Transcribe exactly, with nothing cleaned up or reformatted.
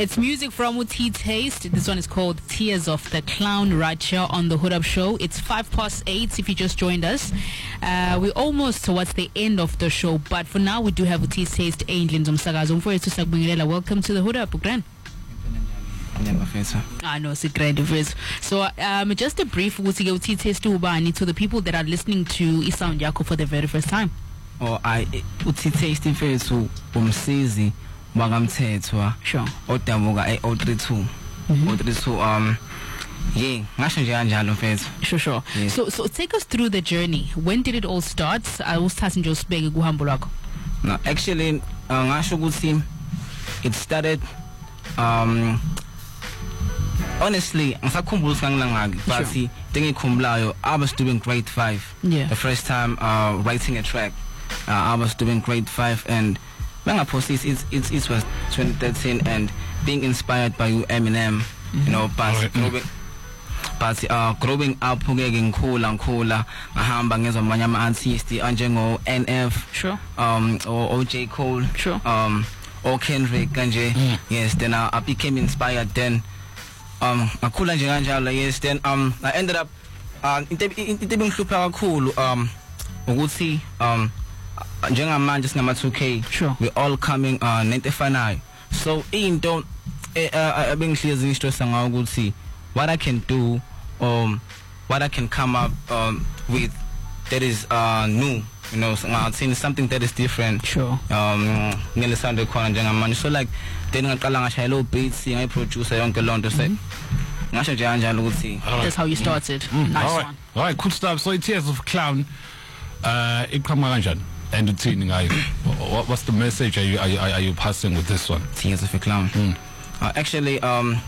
It's music from Uti Taste. This one is called Tears of the Clown right here on the Hood Up Show. It's five past eight if you just joined us. Uh, we're almost towards the end of the show, but for now we do have Uti Taste Angel Msagazo. Welcome to the Hood Up, Gran. I know, it's a great difference. So, um, just a brief Uti Taste to the people that are listening to Isound Yako for the very first time. Oh, I Uti Taste to Umsizi. Wagamthethwa sure odabuka e zero three two zero three two um yeah ngasho nje kanjalo mfethu sure sure yes. so so take us through the journey. When did it all start? I was starting nje usibeke kuhambo lwakho. No, actually uh, ngasho ukuthi it started um honestly ngisakhumbula sangilangaki but sure. Ngikhumbulayo I was doing grade five. Yeah. The first time uh writing a track uh, I was doing grade five, and it's, it's, it's, it was twenty thirteen, and being inspired by Eminem, mm-hmm. you know, but right. growing, but uh, growing up, ngikhula ngikhula ngahamba ngezwa amanye ama artists anjengo N F, sure, um, or, or J Cole, sure, um, or Kendrick kanje, mm. yes. Then uh, I became inspired. Then um, ngakhula nje kanjalo, yes. Then um, I ended up uh, into bengihlupha kakhulu um, ukuthi um. njengamanje singama two K, sure, we're all coming uh ninety-five. So into abengihlezi ngishitosa ngawo ukuthi what I can do, um what I can come up um with that is uh new, you know, ngathi something that is different, sure, um ngene sound khona njengamanje. So like then ngaqala ngashaya lo beats ngayi producer yonke lonto se ngasho nje kanjalo ukuthi that's how you started. Mm. Nice all right. one. All right, cool stuff. So Tears of Clown uh iqhamuka kanjani? Entertaining, I, what's the message are you, are you are you passing with this one? Tears of a Clown. Mm. Uh, actually, um.